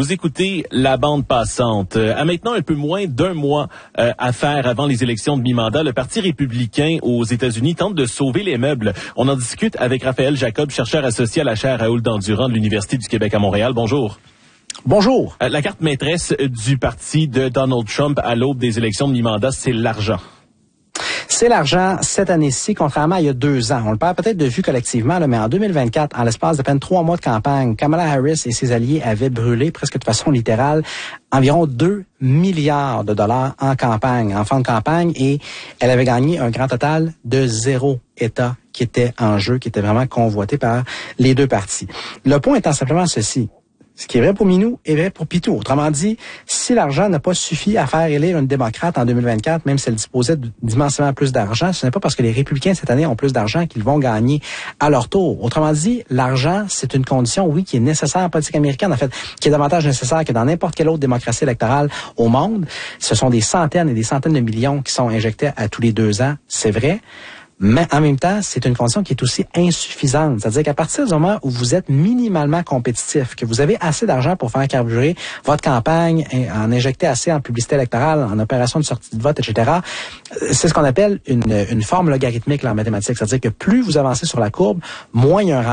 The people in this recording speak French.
Vous écoutez La Bande Passante. À maintenant un peu moins d'un mois à faire avant les élections de mi-mandat, le Parti républicain aux États-Unis tente de sauver les meubles. On en discute avec Raphaël Jacob, chercheur associé à la chaire Raoul-Dandurand de l'Université du Québec à Montréal. Bonjour. Bonjour. La carte maîtresse du parti de Donald Trump à l'aube des élections de mi-mandat, c'est l'argent. C'est l'argent cette année-ci, contrairement à il y a 2 ans. On le perd peut-être de vue collectivement, là, mais en 2024, en l'espace d'à peine 3 mois de campagne, Kamala Harris et ses alliés avaient brûlé, presque de façon littérale, environ 2 milliards de dollars en campagne, en fonds de campagne, et elle avait gagné un grand total de 0 État qui était en jeu, qui était vraiment convoité par les deux partis. Le point étant simplement ceci. Ce qui est vrai pour Minou est vrai pour Pitou. Autrement dit, si l'argent n'a pas suffi à faire élire une démocrate en 2024, même si elle disposait d'immensément plus d'argent, ce n'est pas parce que les républicains cette année ont plus d'argent qu'ils vont gagner à leur tour. Autrement dit, l'argent, c'est une condition, oui, qui est nécessaire en politique américaine, en fait, qui est davantage nécessaire que dans n'importe quelle autre démocratie électorale au monde. Ce sont des centaines et des centaines de millions qui sont injectés à tous les 2 ans, c'est vrai. Mais en même temps, c'est une condition qui est aussi insuffisante. C'est-à-dire qu'à partir du moment où vous êtes minimalement compétitif, que vous avez assez d'argent pour faire carburer votre campagne, en injecter assez en publicité électorale, en opération de sortie de vote, etc., c'est ce qu'on appelle une forme logarithmique là, en mathématiques. C'est-à-dire que plus vous avancez sur la courbe, moins il y a un